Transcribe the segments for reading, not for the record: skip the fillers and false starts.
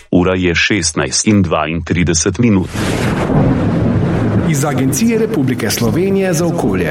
Ura je 16:32. Iz Agencije Republike Slovenije za okolje.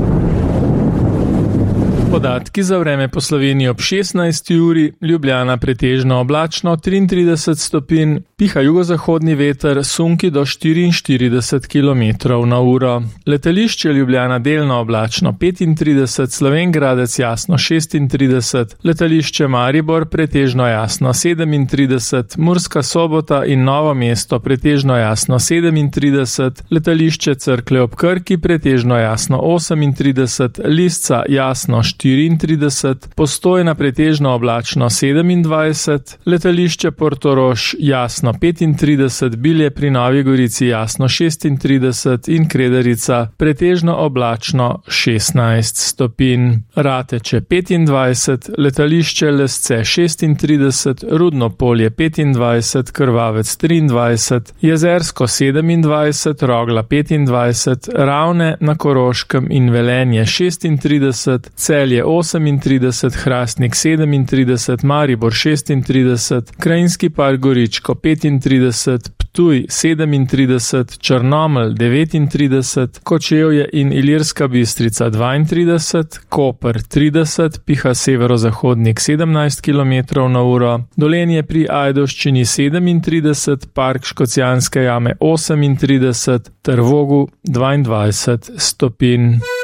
Podatki za vreme po Sloveniji ob 16. uri, Ljubljana pretežno oblačno 33 stopinj, piha jugozahodni veter, sunki do 44 km/h. Letališče Ljubljana delno oblačno 35, Slovenj Gradec jasno 36, letališče Maribor pretežno jasno 37, Murska Sobota in Novo mesto pretežno jasno 37, letališče Cerklje ob Krki pretežno jasno 38, Lisca jasno 34, Postojna pretežno oblačno 27, letališče Portorož jasno 35, Bilje pri Novi Gorici jasno 36 in Kredarica pretežno oblačno 16 stopinj. Rateče 25, letališče Lesce 36, Rudno Polje 25, Krvavec 23, Jezersko 27, Rogla 25, Ravne na Koroškem in Velenje 36, Celje 38, Hrastnik 37, Maribor 36, Krajinski park Goričko 35, Ptuj 37, Črnomelj 39, Kočevje in Ilirska Bistrica 32, Koper 30, piha severozahodnik 17 km/h, Dolenje pri Ajdovščini 37, Park Škocjanske jame 38, Trvogu 22 stopinj.